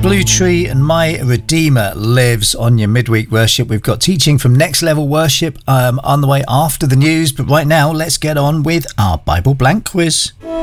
Blue Tree and My Redeemer Lives on your midweek worship. We've got teaching from Next Level Worship on the way after the news, but right now let's get on with our Bible Blank quiz.